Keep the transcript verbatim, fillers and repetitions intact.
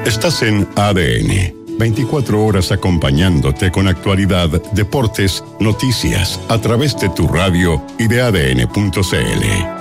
Estás en A D N. veinticuatro horas acompañándote con actualidad, deportes, noticias, a través de tu radio y de A D N punto C L.